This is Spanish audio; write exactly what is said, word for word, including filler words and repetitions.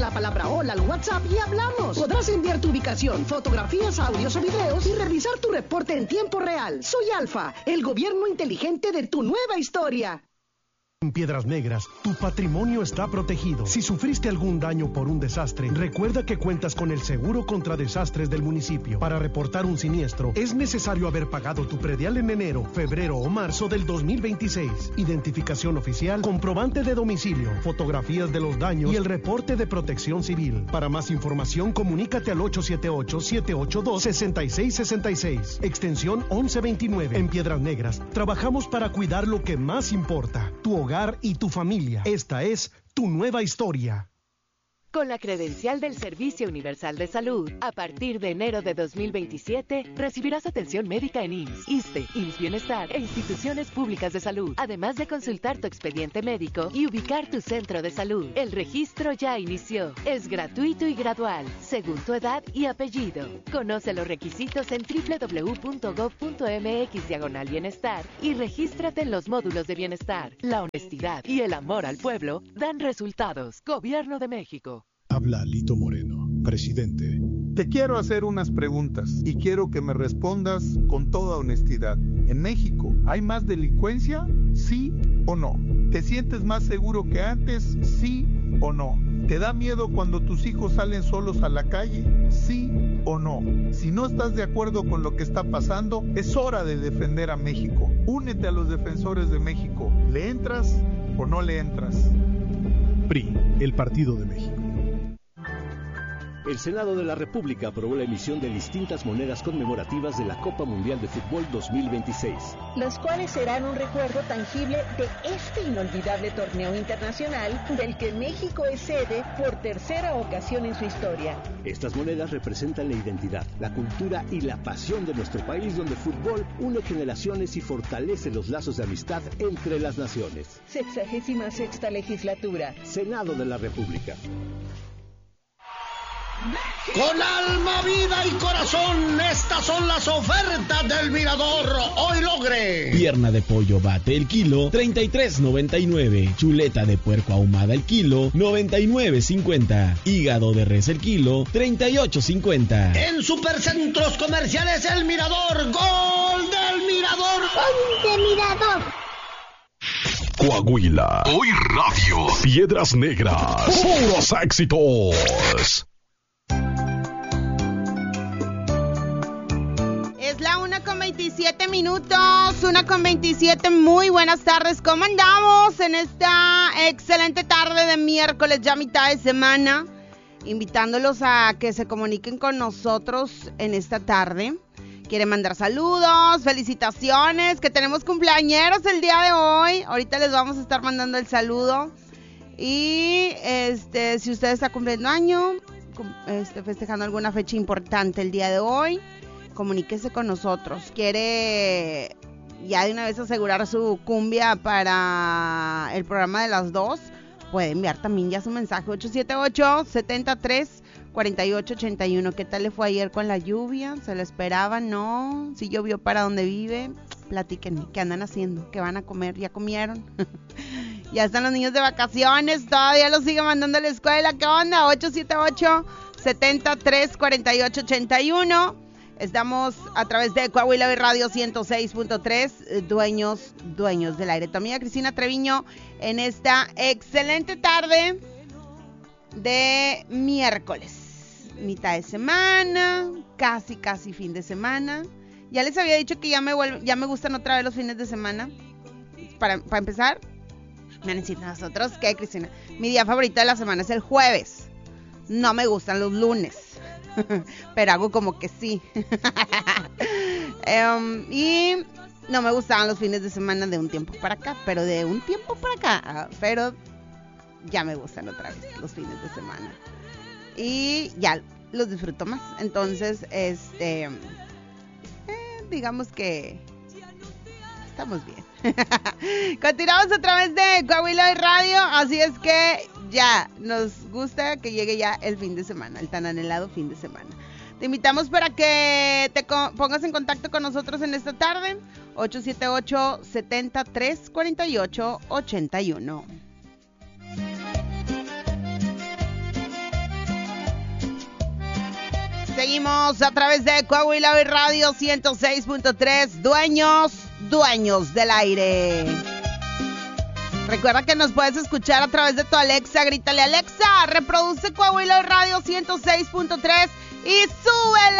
la palabra hola al WhatsApp y hablamos. Podrás enviar tu ubicación, fotografías, audios o videos y revisar tu reporte en tiempo real. Soy Alfa, el gobierno inteligente de tu nueva historia. En Piedras Negras, tu patrimonio está protegido. Si sufriste algún daño por un desastre, recuerda que cuentas con el seguro contra desastres del municipio. Para reportar un siniestro, es necesario haber pagado tu predial en enero, febrero o marzo del dos mil veintiséis. Identificación oficial, comprobante de domicilio, fotografías de los daños y el reporte de protección civil. Para más información, comunícate al ocho siete ocho, siete ocho dos, seis seis seis seis, extensión once veintinueve. En Piedras Negras, trabajamos para cuidar lo que más importa, tu hogar y tu familia. Esta es tu nueva historia. Con la credencial del Servicio Universal de Salud, a partir de enero de dos mil veintisiete, recibirás atención médica en I M S S, ISSSTE, I M S S Bienestar e instituciones públicas de salud, además de consultar tu expediente médico y ubicar tu centro de salud. El registro ya inició. Es gratuito y gradual, según tu edad y apellido. Conoce los requisitos en doble u doble u doble u punto gob punto eme equis diagonal bienestar y regístrate en los módulos de bienestar. La honestidad y el amor al pueblo dan resultados. Gobierno de México. Habla Lito Moreno, presidente. Te quiero hacer unas preguntas y quiero que me respondas con toda honestidad. ¿En México hay más delincuencia? ¿Sí o no? ¿Te sientes más seguro que antes? ¿Sí o no? ¿Te da miedo cuando tus hijos salen solos a la calle? ¿Sí o no? Si no estás de acuerdo con lo que está pasando, es hora de defender a México. Únete a los defensores de México. ¿Le entras o no le entras? P R I, el Partido de México. El Senado de la República aprobó la emisión de distintas monedas conmemorativas de la Copa Mundial de Fútbol dos mil veintiséis. Las cuales serán un recuerdo tangible de este inolvidable torneo internacional del que México es sede por tercera ocasión en su historia. Estas monedas representan la identidad, la cultura y la pasión de nuestro país, donde el fútbol une generaciones y fortalece los lazos de amistad entre las naciones. Sexagésima sexta legislatura. Senado de la República. Con alma, vida y corazón, estas son las ofertas del Mirador. Hoy logre. Pierna de pollo bate el kilo, treinta y tres noventa y nueve. Chuleta de puerco ahumada el kilo, noventa y nueve cincuenta. Hígado de res el kilo, treinta y ocho cincuenta. En Supercentros Comerciales El Mirador, gol del Mirador. ¡Gol del Mirador! Coahuila, Hoy Radio, Piedras Negras, puros éxitos. Es la una con veintisiete minutos, una con veintisiete, muy buenas tardes, ¿cómo andamos en esta excelente tarde de miércoles, ya mitad de semana? Invitándolos a que se comuniquen con nosotros en esta tarde. Quiere mandar saludos, felicitaciones, que tenemos cumpleañeros el día de hoy, ahorita les vamos a estar mandando el saludo. Y este, si usted está cumpliendo año, este, festejando alguna fecha importante el día de hoy, comuníquese con nosotros. Quiere ya de una vez asegurar su cumbia para el programa de las dos, puede enviar también ya su mensaje ocho siete ocho, setenta y tres, cuarenta y ocho ochenta y uno. ¿Qué tal le fue ayer con la lluvia? ¿Se lo esperaba? ¿No? Si llovió para donde vive, platíquenme, ¿qué andan haciendo? ¿Qué van a comer? ¿Ya comieron? Ya están los niños de vacaciones, todavía los sigue mandando a la escuela. ¿Qué onda? ocho siete ocho, setenta y tres, cuarenta y ocho ochenta y uno. Estamos a través de Coahuila Radio ciento seis punto tres, dueños, dueños del aire. Tu amiga Cristina Treviño en esta excelente tarde de miércoles. Mitad de semana, casi, casi fin de semana. Ya les había dicho que ya me vuelve, ya me gustan otra vez los fines de semana. Para, para empezar, me han dicho nosotros, ¿qué, Cristina? Mi día favorito de la semana es el jueves. No me gustan los lunes. Pero hago como que sí. um, y no me gustaban los fines de semana de un tiempo para acá, pero de un tiempo para acá, pero ya me gustan otra vez los fines de semana y ya los disfruto más. Entonces, este, eh, digamos que estamos bien. Continuamos a través de Coahuila Radio, así es que ya nos gusta que llegue ya el fin de semana, el tan anhelado fin de semana. Te invitamos para que te co- pongas en contacto con nosotros en esta tarde, ocho siete ocho, setenta y tres, cuarenta y ocho ochenta y uno. Seguimos a través de Coahuila Hoy Radio ciento seis punto tres. Dueños, dueños del aire. Recuerda que nos puedes escuchar a través de tu Alexa. Grítale, Alexa, reproduce Coahuila Hoy Radio ciento seis punto tres y súbele.